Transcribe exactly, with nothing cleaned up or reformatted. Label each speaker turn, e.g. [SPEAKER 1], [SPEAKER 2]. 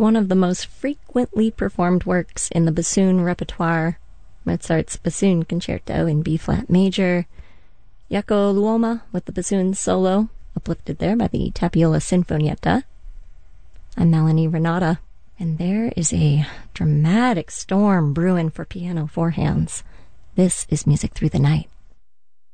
[SPEAKER 1] one of the most frequently performed works in the bassoon repertoire, Mozart's Bassoon Concerto in B-flat major, Jaakko Luoma with the bassoon solo, uplifted there by the Tapiola Sinfonietta. I'm Melanie Renata, and there is a dramatic storm brewing for piano four hands. This is Music Through the Night.